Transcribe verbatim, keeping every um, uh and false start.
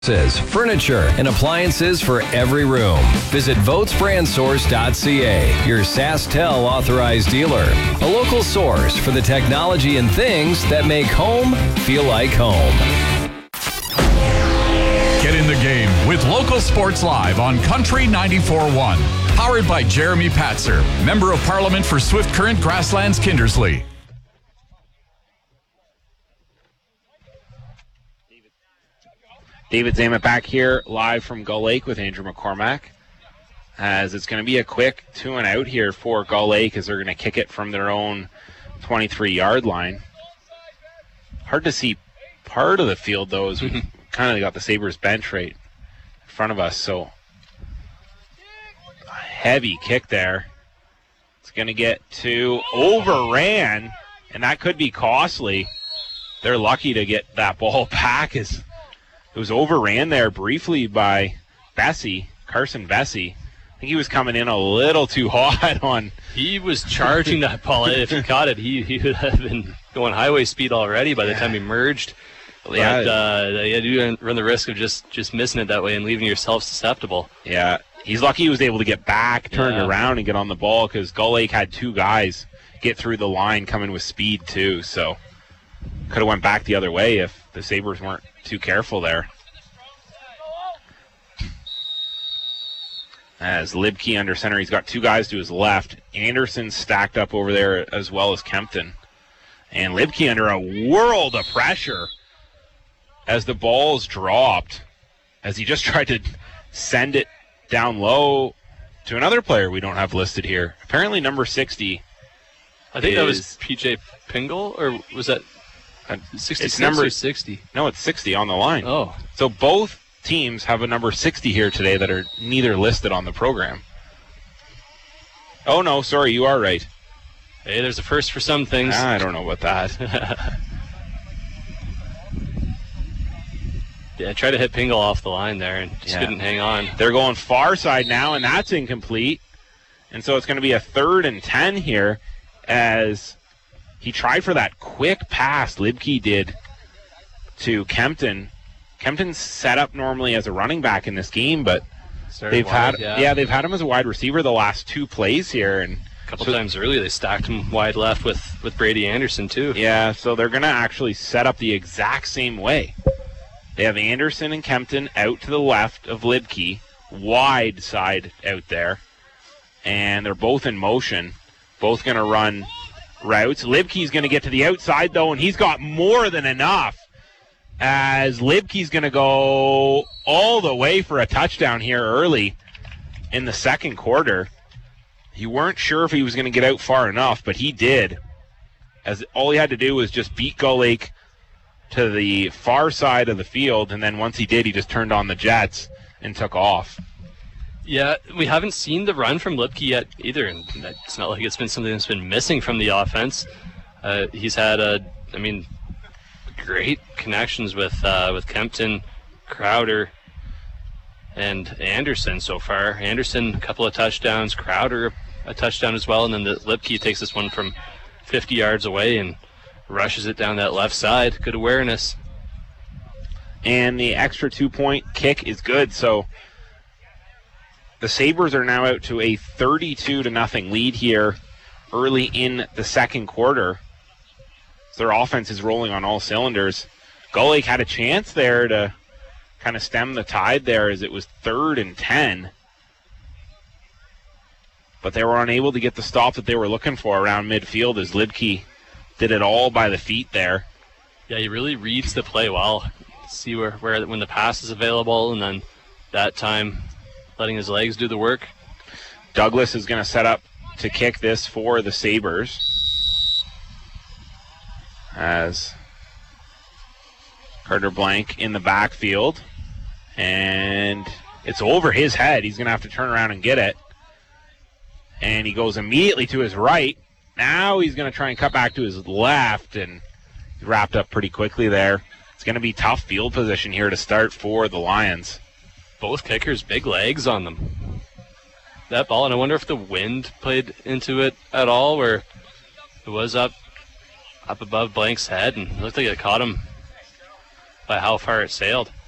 Furniture and appliances for every room. Visit votes brand source dot c a, your SaskTel authorized dealer. A local source for the technology and things that make home feel like home. Get in the game with Local Sports Live on Country ninety-four point one. Powered by Jeremy Patzer, Member of Parliament for Swift Current, Grasslands, Kindersley. David Zamet back here live from Gull Lake with Andrew McCormack, as it's going to be a quick two and out here for Gull Lake as they're going to kick it from their own twenty-three yard line. Hard to see part of the field, though, as we kind of got the Sabres bench right in front of us. So a heavy kick there. It's going to get to overran, and that could be costly. They're lucky to get that ball back as it was overran there briefly by Bessie, Carson Bessie. I think he was coming in a little too hot on. He was charging that ball. If he caught it, he, he would have been going highway speed already by the yeah. time he merged. But yeah. uh, you do run the risk of just, just missing it that way and leaving yourself susceptible. Yeah, he's lucky he was able to get back, turn yeah. around, and get on the ball because Gull Lake had two guys get through the line coming with speed too. So could have went back the other way if the Sabres weren't too careful there. As Libke under center, he's got two guys to his left. Anderson stacked up over there as well as Kempton. And Libke under a world of pressure as the ball's dropped, as he just tried to send it down low to another player we don't have listed here. Apparently number sixty. I think that was P J Pingle, or was that sixty-six number, or sixty? No, it's sixty on the line. Oh. So both teams have a number sixty here today that are neither listed on the program. Oh, no, sorry, you are right. Hey, there's a first for some things. I don't know about that. Yeah, try to hit Pingle off the line there and just yeah. couldn't hang on. They're going far side now, and that's incomplete. And so it's going to be a third and ten here as he tried for that quick pass Libke did to Kempton. Kempton's set up normally as a running back in this game, but Started they've wide, had yeah. yeah they've had him as a wide receiver the last two plays here, and a couple so, times earlier they stacked him wide left with, with Brady Anderson too. Yeah, so they're going to actually set up the exact same way. They have Anderson and Kempton out to the left of Libke, wide side out there, and they're both in motion, both going to run routes. Libke's going to get to the outside though, and he's got more than enough, as Libke's going to go all the way for a touchdown here early in the second quarter. You weren't sure if he was going to get out far enough, but he did, as all he had to do was just beat Gull Lake to the far side of the field, and then once he did, he just turned on the jets and took off. Yeah, we haven't seen the run from Libke yet either, and it's not like it's been something that's been missing from the offense. Uh, he's had, a, I mean, great connections with uh, with Kempton, Crowder, and Anderson so far. Anderson, a couple of touchdowns, Crowder, a touchdown as well, and then the Libke takes this one from fifty yards away and rushes it down that left side. Good awareness. And the extra two-point kick is good, so the Sabres are now out to a thirty-two to nothing lead here early in the second quarter. Their offense is rolling on all cylinders. Gull Lake had a chance there to kind of stem the tide there as it was third and ten. But they were unable to get the stop that they were looking for around midfield as Libke did it all by the feet there. Yeah, he really reads the play well. See where, where when the pass is available, and then that time letting his legs do the work. Douglas is going to set up to kick this for the Sabres, as Carter Blank in the backfield, and it's over his head. He's going to have to turn around and get it, and he goes immediately to his right. Now he's going to try and cut back to his left, and he's wrapped up pretty quickly there. It's going to be tough field position here to start for the Lions. Both kickers, big legs on them. That ball, and I wonder if the wind played into it at all, where it was up up above Blank's head, and it looked like it caught him by how far it sailed.